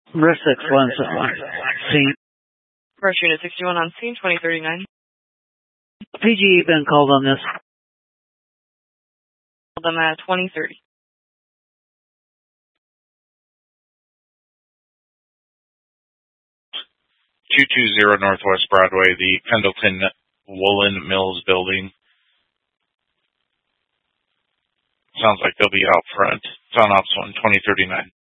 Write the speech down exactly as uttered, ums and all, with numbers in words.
Risk six one on scene. First unit sixty-one on scene, twenty thirty-nine. P G E been called on this. Called them at twenty thirty. two two zero Northwest Broadway, the Pendleton Woolen Mills building. Sounds like they'll be out front. It's on Ops one, twenty thirty-nine.